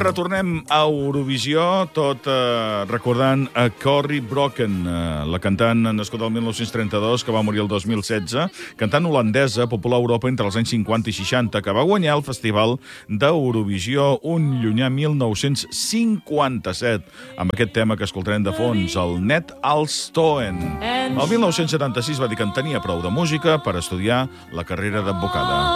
retornem a Eurovisió, tot recordant a Corrie Broken, la cantant nascuda el 1932, que va morir el 2016, cantant holandesa, popular a Europa entre els anys 50 i 60, que va guanyar el Festival d'Eurovisió un llunyà 1957, amb aquest tema que escoltarem de fons, el Net als Toen. El 1976 va dir que en tenia prou de música per estudiar la carrera d'advocada.